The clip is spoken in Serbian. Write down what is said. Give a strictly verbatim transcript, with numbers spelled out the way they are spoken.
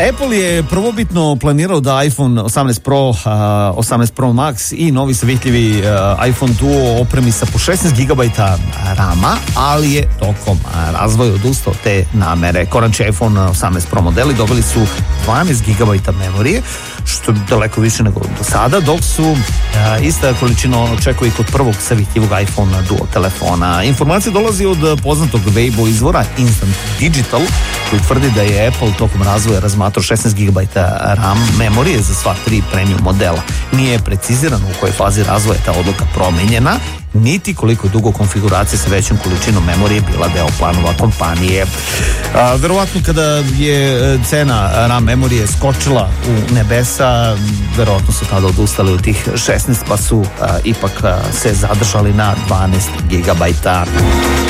Apple je prvobitno planirao da iPhone osamnaest Pro, uh, osamnaest Pro Max i novi savitljivi uh, iPhone Duo opremi sa po šesnaest gigabajta rama, ali je tokom uh, razvoja odustao te namere. Konačni iPhone osamnaest Pro modeli dobili su dvanaest gigabajta memorije, što je daleko više nego do sada, dok su uh, ista količina očekuje i kod prvog savitljivog iPhone Duo telefona. Informacija dolazi od poznatog Weibo izvora Instant Digital, koji tvrdi da je Apple tokom razvoja razmatrao šesnaest gigabajta RAM memorije za sva tri premium modela. Nije precizirano u kojoj fazi razvoja ta odluka promenjena, niti koliko dugo konfiguracija sa većom količinom memorije bila deo planova kompanije. A, verovatno kada je cena RAM memorije skočila u nebesa, verovatno su tada odustali od tih šesnaest, pa su a, ipak a, se zadržali na dvanaest gigabajta.